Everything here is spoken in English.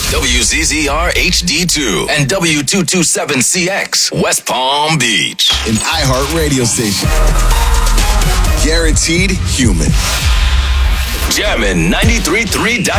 WZZR HD2 and W227CX, West Palm Beach. An iHeart radio station. Guaranteed human. Jammin' 93.3